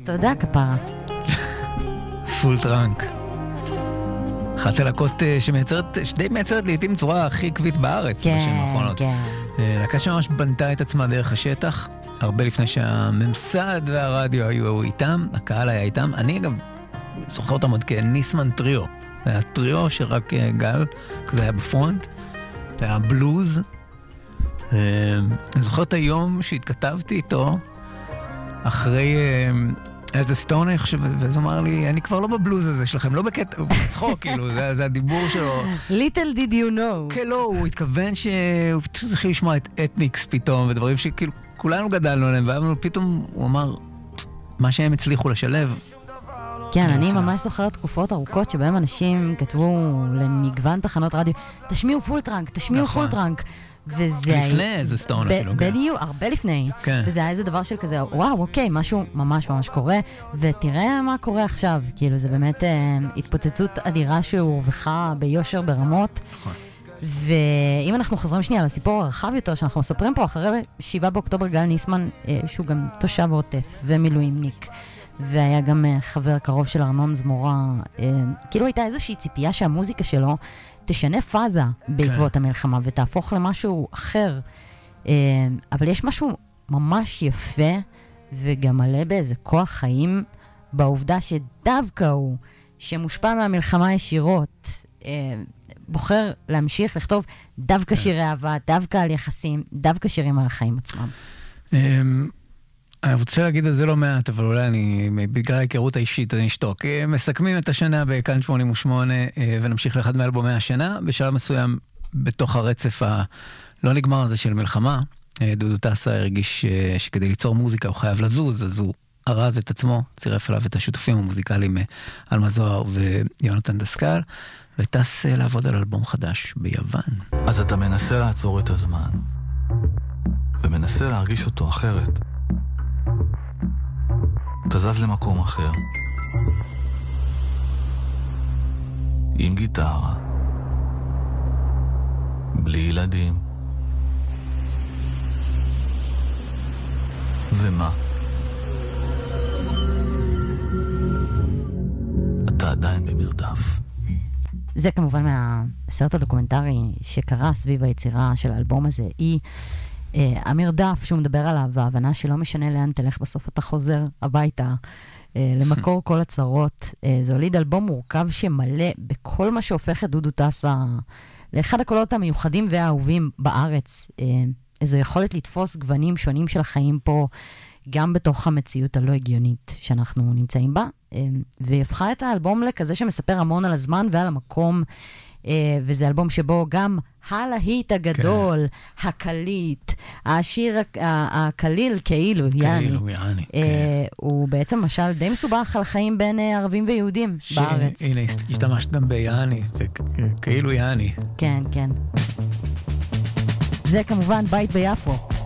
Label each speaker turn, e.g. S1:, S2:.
S1: תודה, כפרה.
S2: פול טראנק. אחת הלהקות שדי מייצרת לעתים צורה הכי עקבית בארץ בשנים האחרונות.
S1: כן.
S2: להקה שממש בנתה את עצמה דרך השטח, הרבה לפני שהממסד והרדיו היו איתם, הקהל היה איתם. אני גם זוכר אותם עוד כניסמן טריו. זה היה טריו של רק גל, כזה היה בפרונט. זה היה בלוז. אני זוכר את היום שהתכתבתי איתו, אחרי איזה סטון, אני חושב, ואז אמר לי, אני כבר לא בבלוז הזה שלכם, לא בקטע, הוא בצחוק, כאילו, זה הדיבור שלו.
S1: Little did you know.
S2: כן, לא, הוא התכוון שהוא פשוט צריך לשמוע את אתניקס פתאום, ודברים שכאילו, כולנו גדלנו עליהם, ואמרנו, פתאום הוא אמר, מה שהם הצליחו לשלב.
S1: כן, אני ממש זוכרת תקופות ארוכות שבהם אנשים כתבו למגוון תחנות רדיו, תשמיעו פול טראנק, תשמיעו פול טראנק.
S2: לפני איזה סטון אפילו.
S1: בדיוק, הרבה לפני. וזה היה איזה דבר של כזה, וואו, אוקיי, משהו ממש ממש קורה, ותראה מה קורה עכשיו. כאילו, זה באמת התפוצצות אדירה שהורווחה ביושר ברמות. ואם אנחנו חוזרים שנייה לסיפור הרחב יותר, שאנחנו מספרים פה אחרי 7 באוקטובר, גל ניסמן, שהוא גם תושב עוטף ומילואימניק, והיה גם חבר קרוב של ארנון זמורה, כאילו הייתה איזושהי ציפייה שהמוזיקה שלו תשנה פאזה בעקבות המלחמה ותהפוך למשהו אחר. אבל יש משהו ממש יפה וגם מלא באיזה כוח חיים בעובדה שדווקא הוא, שמושפע מהמלחמה ישירות, בוחר להמשיך לכתוב דווקא שירי אהבה, דווקא על יחסים, דווקא שירים על החיים עצמם.
S2: אני רוצה להגיד על זה לא מעט, אבל אולי בגלל ההיכרות האישית אני אשתוק. מסכמים את השנה בכאן 88 ונמשיך לאחד מאלבומי השנה. בשלב מסוים, בתוך הרצף הלא נגמר הזה של מלחמה, דודו טסה הרגיש שכדי ליצור מוזיקה הוא חייב לזוז, אז הוא ארז את עצמו, צירף אליו את השותפים המוזיקליים אלמה זוהר ויונתן דסקל, וטס לעבוד על אלבום חדש ביוון.
S3: אז אתה מנסה לעצור את הזמן, ומנסה להרגיש אותו אחרת. אתה זז למקום אחר, עם גיטרה, בלי ילדים. ומה? אתה עדיין במרדף.
S1: זה כמובן מהסרט הדוקומנטרי שקרה סביב היצירה של האלבום הזה, היא המרדף שהוא מדבר עליו, וההבנה שלא משנה לאן תלך, בסוף אתה חוזר הביתה, למקור כל הצרות. זה הוליד אלבום מורכב שמלא בכל מה שהופך את דודו טסה לאחד הקולות המיוחדים והאהובים בארץ. איזו יכולת לתפוס גוונים שונים של החיים פה, גם בתוך המציאות הלא הגיונית שאנחנו נמצאים בה, והיא הפכה את האלבום לכזה שמספר המון על הזמן ועל המקום, וזה אלבום שבו גם הלהיט הגדול, הקליט, השיר הקליל כאילו, יעני, הוא בעצם משל די מסובך על חיים בין ערבים ויהודים בארץ.
S2: הנה, השתמשת גם ביעני, כאילו יעני.
S1: כן, כן. זה כמובן בית ביפו.